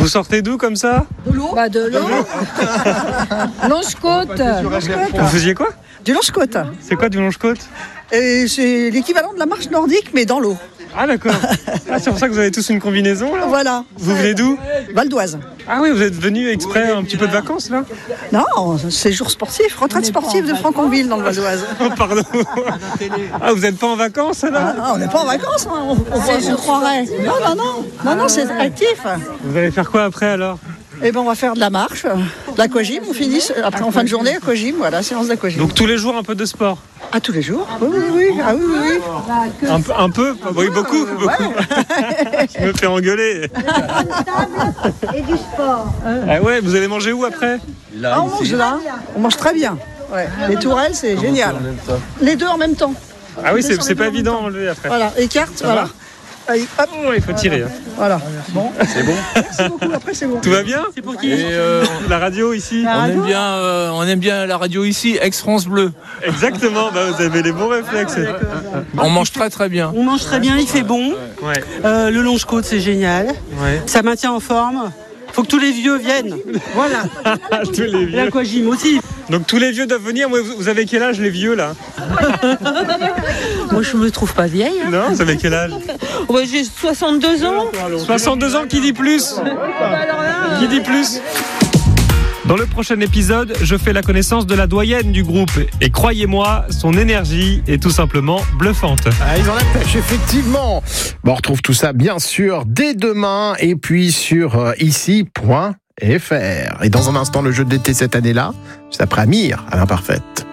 Vous sortez d'où comme ça? De l'eau. Bah de l'eau. Longe-côte. Vous faisiez quoi? Du longe-côte. C'est quoi du longe-côte? Et c'est l'équivalent de la marche nordique, mais dans l'eau. Ah d'accord. Ah, c'est pour ça que vous avez tous une combinaison là? Voilà. Vous venez d'où? Val d'Oise. Ah oui, vous êtes venu exprès un petit peu de vacances là? Non, séjour sportif, retraite sportive de Franconville dans le Val d'Oise. Oh pardon. Ah, vous n'êtes pas en vacances là? Ah, on n'est pas en vacances, hein, je croirais. Non, c'est actif. Vous allez faire quoi après alors? Eh ben, on va faire de la marche, de l'aquagym, on finit après en fin de journée, aquagym, voilà, séance d'aquagym. Donc tous les jours un peu de sport? Ah, tous les jours? Oui. Ah oui. Un peu? Oui, beaucoup. Je me fais engueuler. Et du sport. Ah ouais, vous allez manger où après? Ah, on mange là, on mange très bien. Ouais. Les tourelles, c'est génial. Les deux en même temps. Ah oui, c'est pas évident à enlever après. Voilà, écarte, voilà. Allez, hop. Oh, il faut tirer. Voilà. Bon. C'est bon. Merci beaucoup, après c'est bon. Tout va bien? C'est pour qui? La radio ici. On aime bien la radio ici, Aix-France Bleu. Exactement, bah, vous avez les bons réflexes. On mange très très bien. On mange très bien, il fait bon. Ouais. Le longe-côte, c'est génial. Ouais. Ça maintient en forme. Faut que tous les vieux viennent. Voilà. Tous les vieux. L'aquagym aussi. Donc tous les vieux doivent venir. Moi, vous avez quel âge les vieux là? Moi, je me trouve pas vieille. Hein. Non, vous avez quel âge? Ouais, j'ai 62 ans. 62 ans, qui dit plus? Qui dit plus? Dans le prochain épisode, je fais la connaissance de la doyenne du groupe. Et croyez-moi, son énergie est tout simplement bluffante. Ah, ils ont la pêche, effectivement. Bon, on retrouve tout ça, bien sûr, dès demain. Et puis sur ici.fr. Et dans un instant, le jeu d'été cette année-là, juste après Amir, à l'imparfaite.